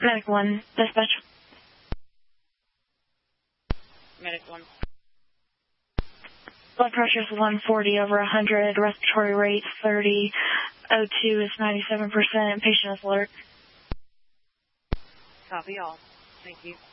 Medic 1, dispatch. Medic 1. Blood pressure is 140 over 100, respiratory rate 30, O2 is 97%, patient is alert. Copy all. Thank you.